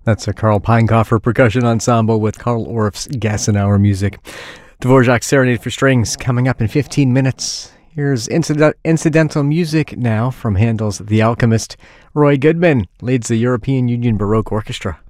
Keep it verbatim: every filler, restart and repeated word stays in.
That's a Karl Peinkoffer Percussion Ensemble with Carl Orff's Gassenauer music. Dvorak's Serenade for Strings coming up in fifteen minutes. Here's incident- incidental music now from Handel's The Alchemist. Roy Goodman leads the European Union Baroque Orchestra.